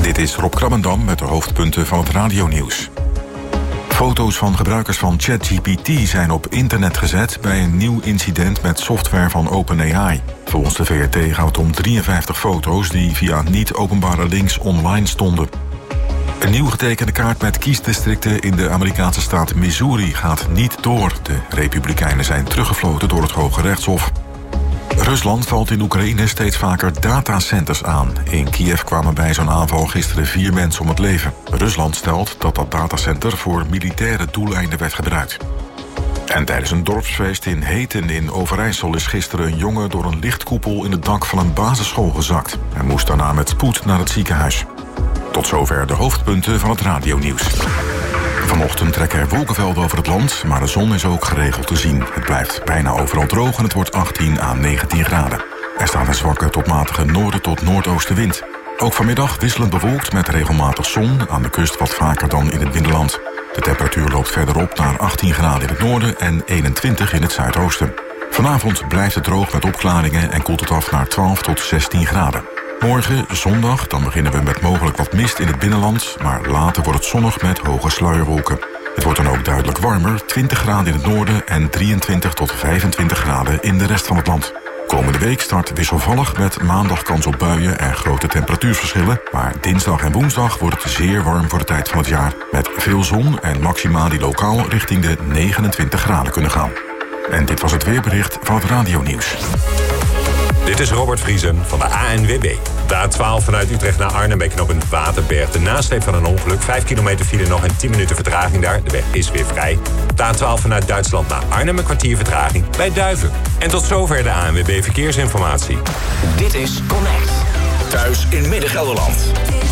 Dit is Rob Krabbendam met de hoofdpunten van het radionieuws. Foto's van gebruikers van ChatGPT zijn op internet gezet bij een nieuw incident met software van OpenAI. Volgens de VRT gaat het om 53 foto's die via niet-openbare links online stonden. Een nieuw getekende kaart met kiesdistricten in de Amerikaanse staat Missouri gaat niet door. De Republikeinen zijn teruggefloten door het Hoge Rechtshof. Rusland valt in Oekraïne steeds vaker datacenters aan. In Kiev kwamen bij zo'n aanval gisteren 4 mensen om het leven. Rusland stelt dat dat datacenter voor militaire doeleinden werd gebruikt. En tijdens een dorpsfeest in Heten in Overijssel is gisteren een jongen door een lichtkoepel in het dak van een basisschool gezakt. Hij moest daarna met spoed naar het ziekenhuis. Tot zover de hoofdpunten van het radionieuws. Vanochtend trekken er wolkenvelden over het land, maar de zon is ook geregeld te zien. Het blijft bijna overal droog en het wordt 18 à 19 graden. Er staat een zwakke tot matige noorden tot noordoostenwind. Ook vanmiddag wisselend bewolkt met regelmatig zon, aan de kust wat vaker dan in het binnenland. De temperatuur loopt verder op naar 18 graden in het noorden en 21 in het zuidoosten. Vanavond blijft het droog met opklaringen en koelt het af naar 12 tot 16 graden. Morgen, zondag, dan beginnen we met mogelijk wat mist in het binnenland, maar later wordt het zonnig met hoge sluierwolken. Het wordt dan ook duidelijk warmer, 20 graden in het noorden en 23 tot 25 graden in de rest van het land. Komende week start wisselvallig met maandag kans op buien en grote temperatuurverschillen, maar dinsdag en woensdag wordt het zeer warm voor de tijd van het jaar, met veel zon en maxima die lokaal richting de 29 graden kunnen gaan. En dit was het weerbericht van het radionieuws. Dit is Robert Vriesen van de ANWB. De A12 vanuit Utrecht naar Arnhem bij knooppunt Waterberg. De nasleep van een ongeluk. 5 kilometer file nog en 10 minuten vertraging daar. De weg is weer vrij. De A12 vanuit Duitsland naar Arnhem een kwartier vertraging bij Duiven. En tot zover de ANWB Verkeersinformatie. Dit is Connect. Thuis in Midden-Gelderland.